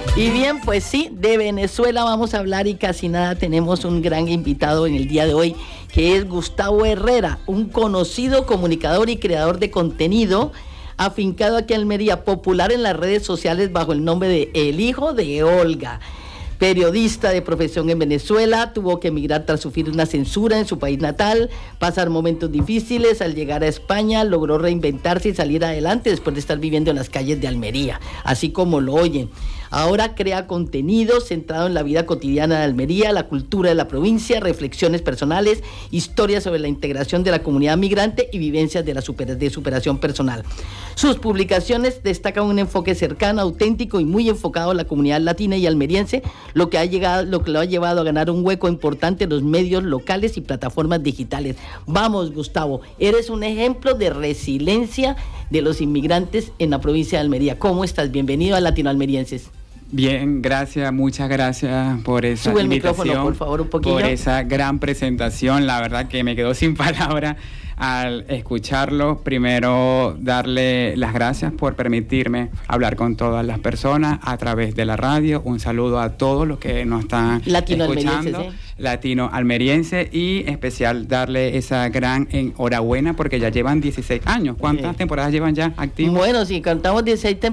Y bien, pues sí, de Venezuela vamos a hablar y casi nada tenemos un gran invitado en el día de hoy, que es Gustavo Herrera, un conocido comunicador y creador de contenido, afincado aquí en Almería, popular en las redes sociales bajo el nombre de El Hijo de Olga. Periodista de profesión en Venezuela, tuvo que emigrar tras sufrir una censura en su país natal, pasar momentos difíciles. Al llegar a España logró reinventarse y salir adelante después de estar viviendo en las calles de Almería, así como lo oyen. Ahora crea contenido centrado en la vida cotidiana de Almería, la cultura de la provincia, reflexiones personales, historias sobre la integración de la comunidad migrante y vivencias de superación personal. Sus publicaciones destacan un enfoque cercano, auténtico y muy enfocado a la comunidad latina y almeriense, lo que lo ha llevado a ganar un hueco importante en los medios locales y plataformas digitales. Vamos, Gustavo, eres un ejemplo de resiliencia de los inmigrantes en la provincia de Almería. ¿Cómo estás? Bienvenido a Latinoalmerienses. Bien, gracias, muchas gracias por esa Sube el invitación, micrófono, por favor, un poquillo. por esa gran presentación. La verdad que me quedo sin palabras al escucharlo. Primero, darle las gracias por permitirme hablar con todas las personas a través de la radio. Un saludo a todos los que nos están escuchando, latinoalmerienses, y especial darle esa gran enhorabuena porque ya llevan 16 años. ¿Cuántas temporadas llevan ya activos? Bueno, si contamos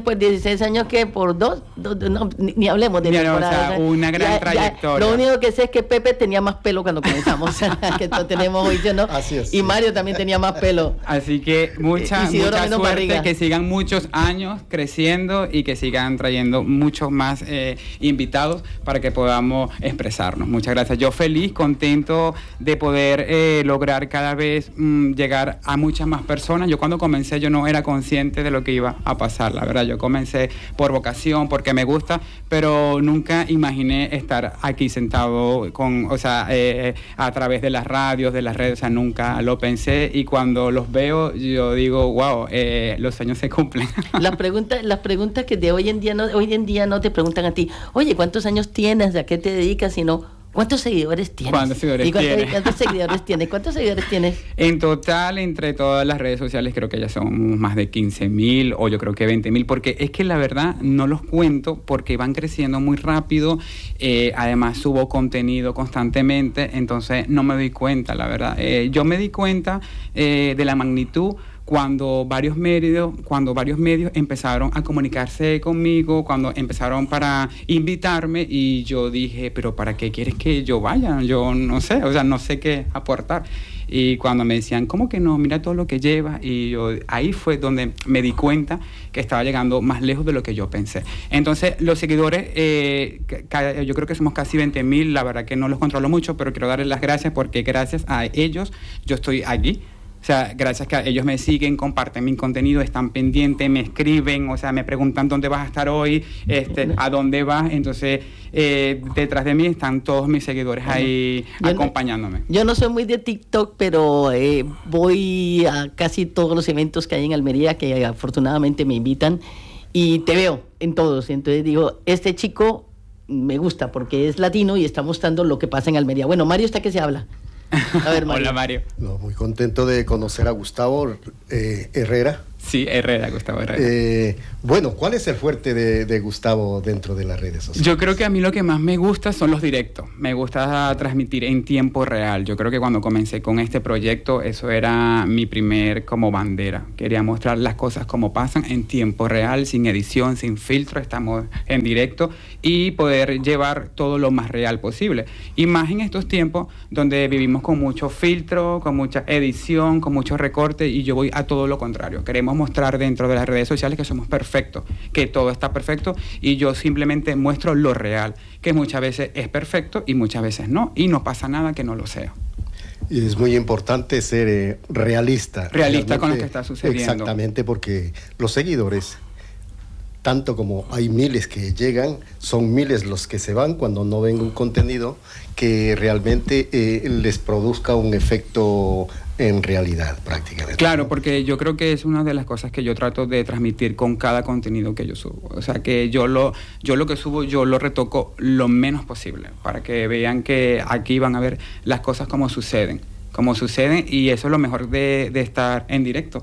16 años, que por dos no, ni hablemos de temporadas. O sea, una gran trayectoria. Lo único que sé es que Pepe tenía más pelo cuando comenzamos, que esto tenemos hoy, ¿no? Así es. Y Mario también tenía más pelo. Así que mucha suerte, que sigan muchos años creciendo y que sigan trayendo muchos más invitados para que podamos expresarnos. Muchas gracias. Yo feliz, contento de poder lograr cada vez llegar a muchas más personas. Yo cuando comencé yo no era consciente de lo que iba a pasar, la verdad. Yo comencé por vocación, porque me gusta, pero nunca imaginé estar aquí sentado a través de las radios, de las redes. O sea, nunca lo pensé, y cuando los veo yo digo, wow, los sueños se cumplen. Las preguntas que de hoy en día no te preguntan a ti, oye, ¿cuántos años tienes? ¿A qué te dedicas? Sino, ¿cuántos seguidores tienes? ¿Cuántos seguidores tienes? En total, entre todas las redes sociales, creo que ya son más de 15,000 o yo creo que 20,000, porque es que la verdad no los cuento porque van creciendo muy rápido. Además subo contenido constantemente, entonces no me doy cuenta, la verdad. Yo me di cuenta de la magnitud cuando varios medios empezaron a comunicarse conmigo, cuando empezaron para invitarme, y yo dije, pero ¿para qué quieres que yo vaya? Yo no sé, no sé qué aportar. Y cuando me decían, ¿cómo que no? Mira todo lo que llevas. Y yo, ahí fue donde me di cuenta que estaba llegando más lejos de lo que yo pensé. Entonces, los seguidores, yo creo que somos casi 20,000, la verdad que no los controlo mucho, pero quiero darles las gracias porque gracias a ellos yo estoy aquí. O sea, gracias que ellos me siguen, comparten mi contenido, están pendientes, me escriben, o sea, me preguntan dónde vas a estar hoy, a dónde vas. Entonces, detrás de mí están todos mis seguidores ahí acompañándome. Yo no soy muy de TikTok, pero voy a casi todos los eventos que hay en Almería, que afortunadamente me invitan, y te veo en todos. Entonces digo, este chico me gusta porque es latino y está mostrando lo que pasa en Almería. Bueno, Mario, ¿está que se habla? A ver, Mario. Hola, Mario. No, muy contento de conocer a Gustavo Herrera. Sí, Gustavo Herrera. Bueno, ¿cuál es el fuerte de Gustavo dentro de las redes sociales? Yo creo que a mí lo que más me gusta son los directos. Me gusta transmitir en tiempo real. Yo creo que cuando comencé con este proyecto, eso era mi primer como bandera. Quería mostrar las cosas como pasan en tiempo real, sin edición, sin filtro. Estamos en directo y poder llevar todo lo más real posible. Y más en estos tiempos donde vivimos con mucho filtro, con mucha edición, con mucho recorte, y yo voy a todo lo contrario. Queremos mostrar dentro de las redes sociales que somos perfectos, que todo está perfecto, y yo simplemente muestro lo real, que muchas veces es perfecto y muchas veces no, y no pasa nada que no lo sea. Y es muy importante ser realista con lo que está sucediendo. Exactamente, porque los seguidores, tanto como hay miles que llegan, son miles los que se van cuando no ven un contenido que realmente les produzca un efecto en realidad prácticamente. Claro, porque yo creo que es una de las cosas que yo trato de transmitir con cada contenido que yo subo. O sea, que yo lo que subo, yo lo retoco lo menos posible, para que vean que aquí van a ver las cosas como suceden, y eso es lo mejor de estar en directo,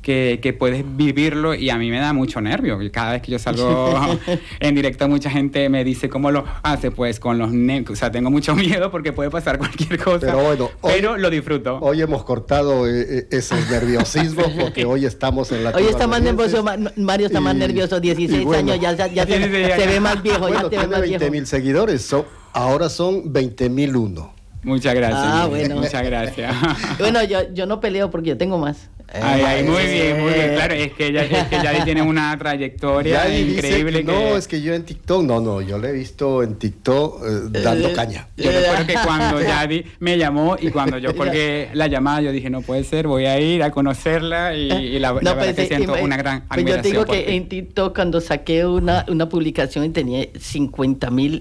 que puedes vivirlo, y a mí me da mucho nervio. Cada vez que yo salgo en directo, mucha gente me dice cómo lo hace, pues con los nervios. O sea, tengo mucho miedo porque puede pasar cualquier cosa, pero bueno, pero lo disfruto. Hoy hemos cortado esos nerviosismos porque hoy estamos en la... Hoy está más nervioso, Mario está más nervioso, 16 bueno, años, ya se ve más viejo. Bueno, ya te ve tiene más viejo. 20.000 seguidores, ahora son 20.001. Muchas gracias. Bueno. Muchas gracias. Bueno, yo no peleo porque yo tengo más. Ay, muy bien. Claro, es que Yadi tiene una trayectoria increíble. No, es que yo en TikTok, no, yo le he visto en TikTok dando caña. Yo recuerdo que cuando Yadi me llamó y cuando yo colgué la llamada, yo dije, no puede ser, voy a ir a conocerla y la verdad que siento una gran admiración. Yo te digo que en TikTok, cuando saqué una publicación y tenía 50.000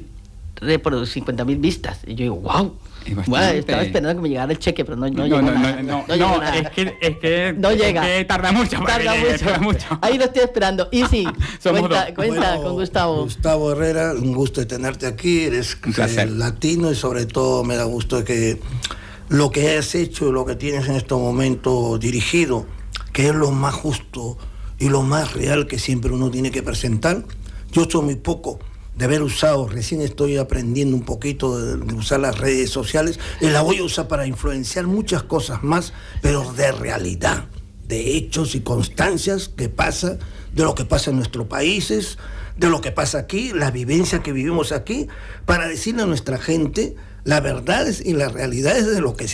vistas, y yo digo, wow. Bueno, estaba esperando que me llegara el cheque, pero no llegó nada. No, es que no llega. Es que tarda mucho. Tarda mucho. Ahí lo estoy esperando. Y sí, cuenta bueno, con Gustavo. Gustavo Herrera, un gusto de tenerte aquí. Eres latino y sobre todo me da gusto de que lo que has hecho, lo que tienes en este momento dirigido, que es lo más justo y lo más real que siempre uno tiene que presentar. Yo soy muy poco de haber usado, recién estoy aprendiendo un poquito de usar las redes sociales, y la voy a usar para influenciar muchas cosas más, pero de realidad, de hechos y constancias que pasa, de lo que pasa en nuestros países, de lo que pasa aquí, la vivencia que vivimos aquí, para decirle a nuestra gente las verdades y las realidades de lo que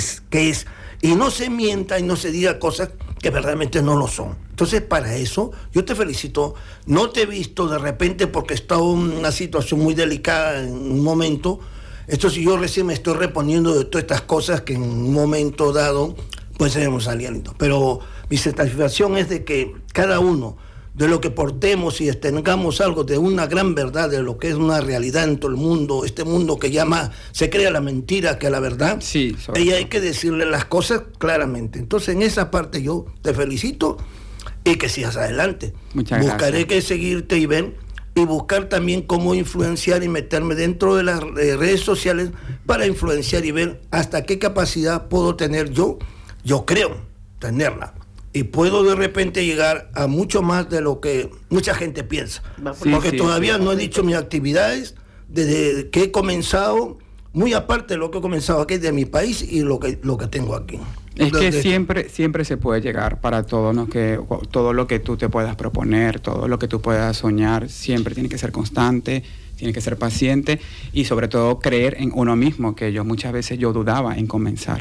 es, y no se mienta y no se diga cosas que verdaderamente no lo son. Entonces, para eso, yo te felicito. No te he visto de repente porque he estado en una situación muy delicada en un momento. Entonces, yo recién me estoy reponiendo de todas estas cosas que en un momento dado, pues debemos salir. Pero mi satisfacción es de que cada uno, de lo que portemos y tengamos algo de una gran verdad, de lo que es una realidad en todo el mundo, este mundo que ya más se crea la mentira que la verdad, sí, y hay que decirle las cosas claramente. Entonces, en esa parte yo te felicito y que sigas adelante. Muchas Buscaré gracias. que seguirte y ver, y buscar también cómo influenciar y meterme dentro de las redes sociales para influenciar y ver hasta qué capacidad puedo tener yo creo tenerla. Y puedo de repente llegar a mucho más de lo que mucha gente piensa. Porque todavía no he dicho mis actividades desde que he comenzado, muy aparte de lo que he comenzado aquí de mi país y lo que tengo aquí. Es que siempre se puede llegar para todo, ¿no? Todo lo que tú te puedas proponer, todo lo que tú puedas soñar, siempre tiene que ser constante, tiene que ser paciente y sobre todo creer en uno mismo, que muchas veces yo dudaba en comenzar.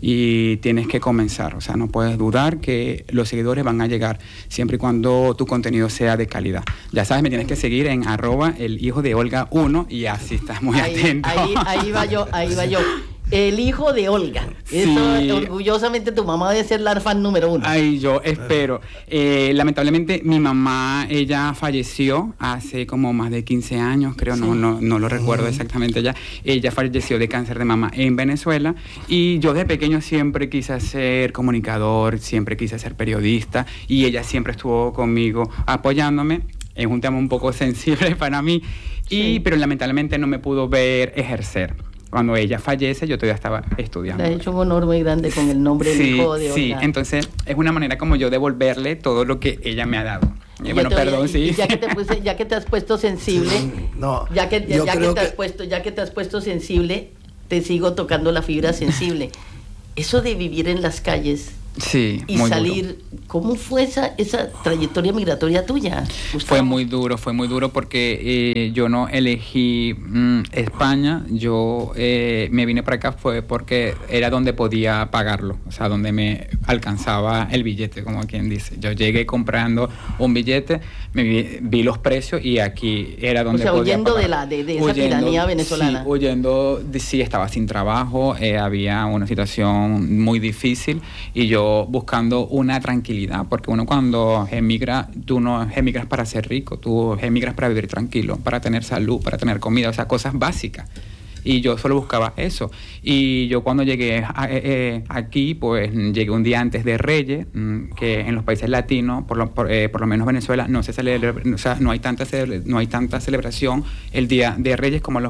Y tienes que comenzar, o sea, no puedes dudar que los seguidores van a llegar siempre y cuando tu contenido sea de calidad. Ya sabes, me tienes que seguir en @elhijodeolga1 y así estás muy atento. Ahí va yo. El hijo de Olga. Sí. Eso, orgullosamente tu mamá debe ser la fan número 1. Ay, yo espero. Lamentablemente mi mamá, ella falleció hace como más de 15 años, creo, sí. no lo recuerdo exactamente ya. Ella falleció de cáncer de mama en Venezuela y yo de pequeño siempre quise ser comunicador, siempre quise ser periodista y ella siempre estuvo conmigo apoyándome. Es un tema un poco sensible para mí, pero lamentablemente no me pudo ver ejercer. Cuando ella fallece, yo todavía estaba estudiando. Le ha hecho un honor muy grande con el nombre del hijo de Olga. Sí, entonces es una manera como yo devolverle todo lo que ella me ha dado. Bueno, perdón, sí. Ya que te has puesto sensible, ya que te has puesto sensible, te sigo tocando la fibra sensible. Eso de vivir en las calles. Sí, y salir, duro. ¿Cómo fue esa trayectoria migratoria tuya, Gustavo? Fue muy duro porque yo no elegí España, yo me vine para acá fue porque era donde podía pagarlo, o sea, donde me alcanzaba el billete, como quien dice. Yo llegué comprando un billete, vi los precios y aquí era donde podía huyendo pagar. de esa tiranía venezolana. Sí, estaba sin trabajo, había una situación muy difícil y yo buscando una tranquilidad, porque uno cuando emigra, tú no emigras para ser rico, tú emigras para vivir tranquilo, para tener salud, para tener comida, o sea, cosas básicas. y yo solo buscaba eso. Y yo cuando llegué aquí, pues llegué un día antes de Reyes, que en los países latinos, por lo menos Venezuela, no se celebra, o sea, no hay tanta celebración el día de Reyes como lo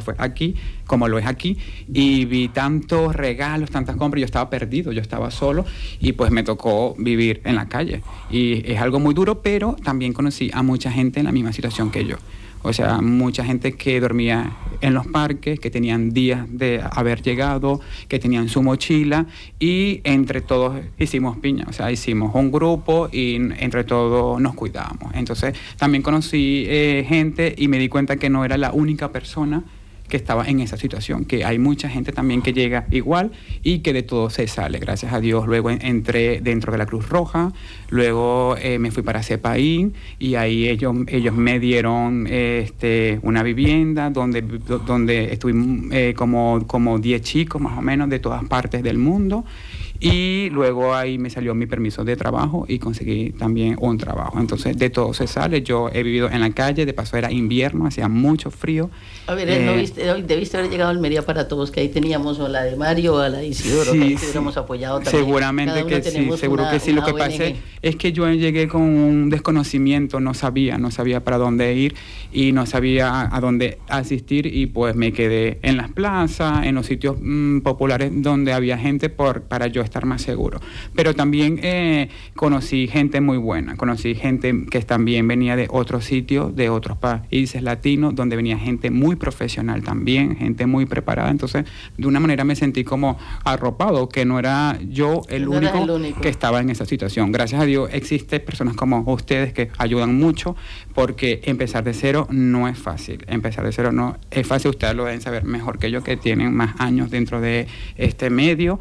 es aquí, y vi tantos regalos, tantas compras, yo estaba perdido, yo estaba solo, y pues me tocó vivir en la calle. Y es algo muy duro, pero también conocí a mucha gente en la misma situación que yo. O sea, mucha gente que dormía en los parques, que tenían días de haber llegado, que tenían su mochila, y entre todos hicimos piña. O sea, hicimos un grupo y entre todos nos cuidábamos. Entonces, también conocí gente y me di cuenta que no era la única persona que estaba en esa situación, que hay mucha gente también que llega igual y que de todo se sale, gracias a Dios. Luego entré dentro de la Cruz Roja, luego me fui para CEPAIN y ahí ellos me dieron una vivienda donde estuvimos como 10 chicos más o menos de todas partes del mundo. Y luego ahí me salió mi permiso de trabajo y conseguí también un trabajo. Entonces, de todo se sale. Yo he vivido en la calle, de paso era invierno, hacía mucho frío. A ver, debiste haber llegado a Almería para Todos, que ahí teníamos o la de Mario o a la de Isidoro, que ahí te hubiéramos apoyado también. Seguramente que sí, seguro que sí. Lo que pasa es que yo llegué con un desconocimiento, no sabía para dónde ir y no sabía a dónde asistir, y pues me quedé en las plazas, en los sitios populares donde había gente para yo estar más seguro. Pero también conocí gente muy buena, conocí gente que también venía de otros sitios, de otros países latinos, donde venía gente muy profesional también, gente muy preparada. Entonces, de una manera me sentí como arropado, que no era yo el único que estaba en esa situación. Gracias a Dios existen personas como ustedes que ayudan mucho, porque empezar de cero no es fácil. Empezar de cero no es fácil, ustedes lo deben saber mejor que yo, que tienen más años dentro de este medio,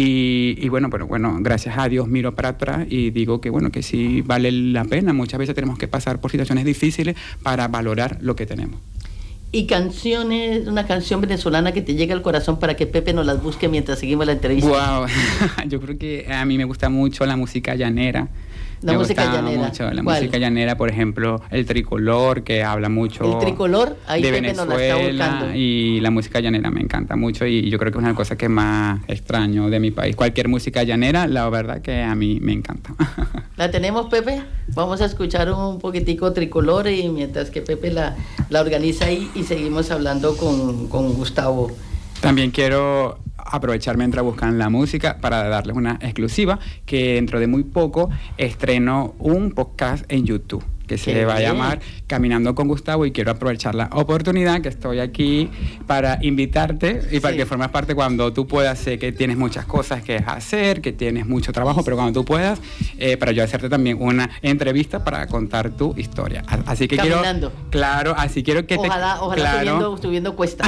y bueno, gracias a Dios miro para atrás y digo que que sí vale la pena. Muchas veces tenemos que pasar por situaciones difíciles para valorar lo que tenemos. Y canciones, una canción venezolana que te llegue al corazón para que Pepe nos las busque mientras seguimos la entrevista. Wow, yo creo que a mí me gusta mucho la música llanera. La música llanera. Mucho la música llanera, por ejemplo, el Tricolor, que habla mucho. El Tricolor, ahí de Pepe nos la está buscando. Y la música llanera me encanta mucho, y yo creo que es una cosa que más extraño de mi país. Cualquier música llanera, la verdad que a mí me encanta. ¿La tenemos, Pepe? Vamos a escuchar un poquitico Tricolor, y mientras que Pepe la organiza ahí, y seguimos hablando con Gustavo. También quiero aprovechar mientras buscan la música para darles una exclusiva, que dentro de muy poco estreno un podcast en YouTube que se va a llamar Caminando con Gustavo, y quiero aprovechar la oportunidad que estoy aquí para invitarte y para que formes parte cuando tú puedas. Sé que tienes muchas cosas que hacer, que tienes mucho trabajo, pero cuando tú puedas, para yo hacerte también una entrevista para contar tu historia. Así que Caminando. Así quiero que ojalá subiendo cuesta.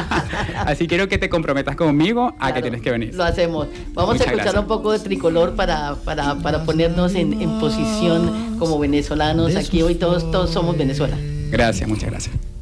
Así quiero que te comprometas conmigo a que tienes que venir. Lo hacemos. Vamos a escuchar un poco de Tricolor para ponernos en posición como venezolanos. Aquí hoy todos somos Venezuela. Gracias, muchas gracias.